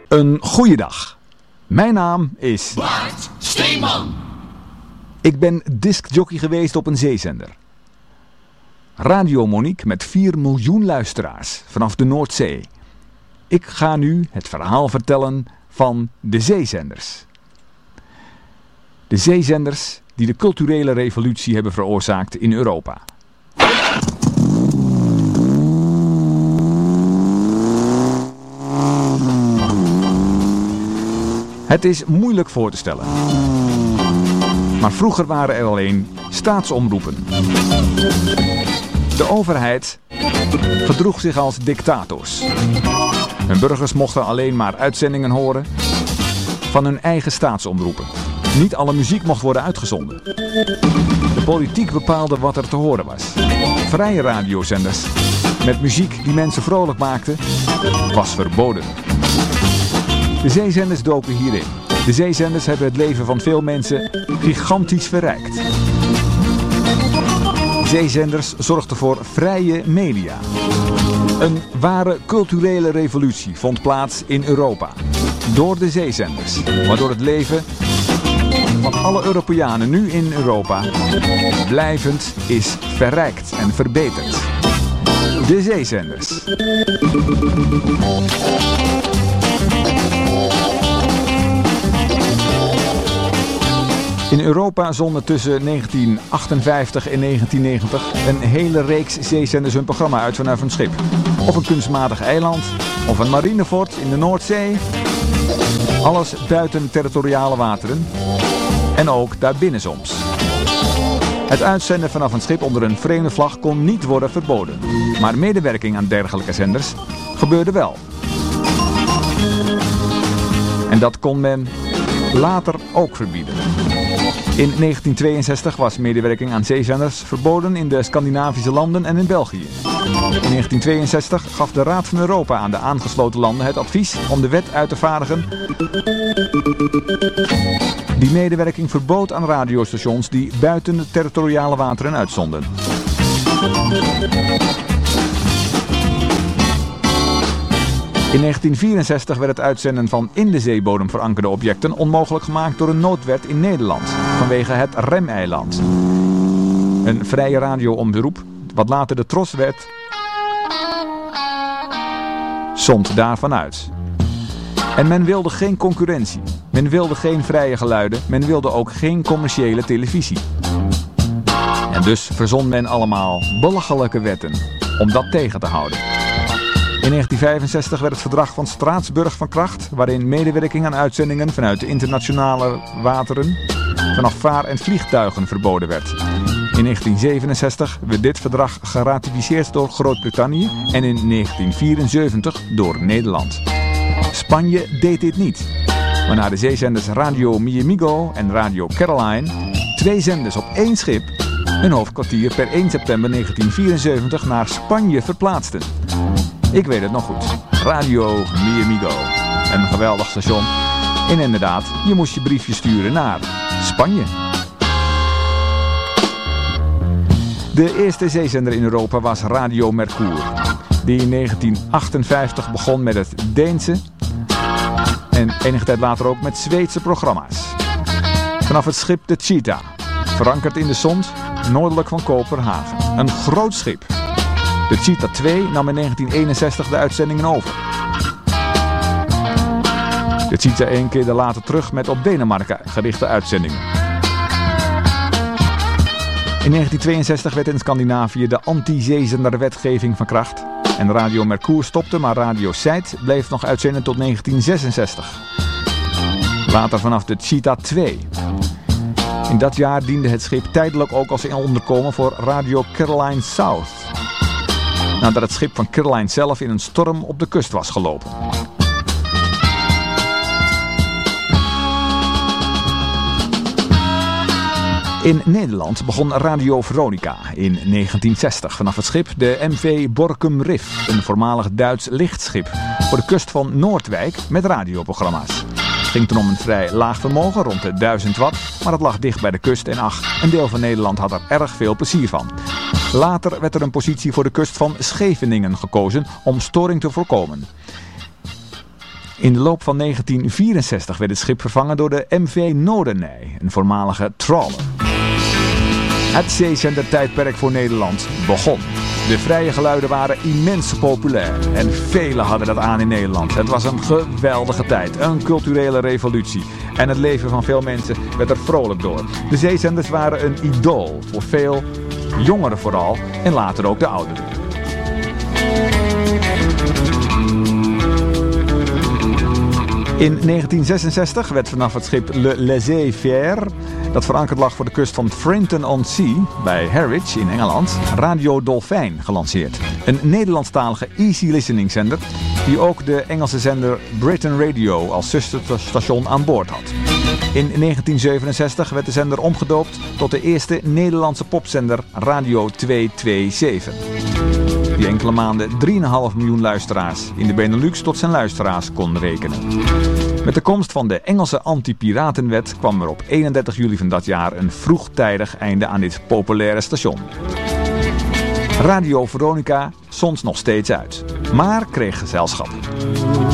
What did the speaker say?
Een goeiedag. Mijn naam is Bart Steeman. Ik ben discjockey geweest op een zeezender. Radio Monique met 4 miljoen luisteraars vanaf de Noordzee. Ik ga nu het verhaal vertellen van de zeezenders. De zeezenders die de culturele revolutie hebben veroorzaakt in Europa. Het is moeilijk voor te stellen. Maar vroeger waren er alleen staatsomroepen. De overheid gedroeg zich als dictators. Hun burgers mochten alleen maar uitzendingen horen van hun eigen staatsomroepen. Niet alle muziek mocht worden uitgezonden. De politiek bepaalde wat er te horen was. Vrije radiozenders met muziek die mensen vrolijk maakte, was verboden. De zeezenders doken hierin. De zeezenders hebben het leven van veel mensen gigantisch verrijkt. Zeezenders zorgden voor vrije media. Een ware culturele revolutie vond plaats in Europa. Door de zeezenders. Waardoor het leven van alle Europeanen nu in Europa blijvend is verrijkt en verbeterd. De zeezenders. In Europa zonden tussen 1958 en 1990 een hele reeks zeezenders hun programma uit vanaf een schip. Of een kunstmatig eiland, of een marinefort in de Noordzee. Alles buiten territoriale wateren. En ook daarbinnen soms. Het uitzenden vanaf een schip onder een vreemde vlag kon niet worden verboden. Maar medewerking aan dergelijke zenders gebeurde wel. En dat kon men later ook verbieden. In 1962 was medewerking aan zeezenders verboden in de Scandinavische landen en in België. In 1962 gaf de Raad van Europa aan de aangesloten landen het advies om de wet uit te vaardigen die medewerking verbood aan radiostations die buiten de territoriale wateren uitzonden. In 1964 werd het uitzenden van in de zeebodem verankerde objecten onmogelijk gemaakt door een noodwet in Nederland, vanwege het Remeiland. Een vrije radioomroep, wat later de TROS werd, zond daarvan uit. En men wilde geen concurrentie, men wilde geen vrije geluiden, men wilde ook geen commerciële televisie. En dus verzon men allemaal belachelijke wetten om dat tegen te houden. In 1965 werd het verdrag van Straatsburg van kracht, waarin medewerking aan uitzendingen vanuit de internationale wateren vanaf vaar- en vliegtuigen verboden werd. In 1967 werd dit verdrag geratificeerd door Groot-Brittannië en in 1974 door Nederland. Spanje deed dit niet, waarna de zeezenders Radio Mi Amigo en Radio Caroline, 2 zenders op 1 schip, hun hoofdkwartier per 1 september 1974 naar Spanje verplaatsten. Ik weet het nog goed. Radio Mi Amigo. Een geweldig station. En inderdaad, je moest je briefje sturen naar Spanje. De eerste zeezender in Europa was Radio Mercure, die in 1958 begon met het Deense en enige tijd later ook met Zweedse programma's. Vanaf het schip de Cheetah, verankerd in de Sond, noordelijk van Kopenhagen. Een groot schip. De Cheetah 2 nam in 1961 de uitzendingen over. De Cheetah 1 keerde later terug met op Denemarken gerichte uitzendingen. In 1962 werd in Scandinavië de anti-zeezenderwetgeving van kracht. En Radio Mercure stopte, maar Radio Zuid bleef nog uitzenden tot 1966. Later vanaf de Cheetah 2. In dat jaar diende het schip tijdelijk ook als onderkomen voor Radio Caroline South, nadat het schip van Caroline zelf in een storm op de kust was gelopen. In Nederland begon Radio Veronica in 1960 vanaf het schip de MV Borkum Riff, een voormalig Duits lichtschip, voor de kust van Noordwijk met radioprogramma's. Het ging toen om een vrij laag vermogen, rond de 1000 watt, maar het lag dicht bij de kust en ach, een deel van Nederland had er erg veel plezier van. Later werd er een positie voor de kust van Scheveningen gekozen om storing te voorkomen. In de loop van 1964 werd het schip vervangen door de MV Noordenij, een voormalige trawler. Het zeezendertijdperk voor Nederland begon. De vrije geluiden waren immens populair en velen hadden dat aan in Nederland. Het was een geweldige tijd, een culturele revolutie. En het leven van veel mensen werd er vrolijk door. De zeezenders waren een idool voor veel jongeren vooral en later ook de ouderen. In 1966 werd vanaf het schip Le Laissez-Faire, dat verankerd lag voor de kust van Frinton-on-Sea bij Harwich in Engeland, Radio Dolfijn gelanceerd. Een Nederlandstalige easy listening zender die ook de Engelse zender Britain Radio als zusterstation aan boord had. In 1967 werd de zender omgedoopt tot de eerste Nederlandse popzender Radio 227. Die enkele maanden 3,5 miljoen luisteraars in de Benelux tot zijn luisteraars kon rekenen. Met de komst van de Engelse anti-piratenwet kwam er op 31 juli van dat jaar een vroegtijdig einde aan dit populaire station. Radio Veronica zond nog steeds uit, maar kreeg gezelschap.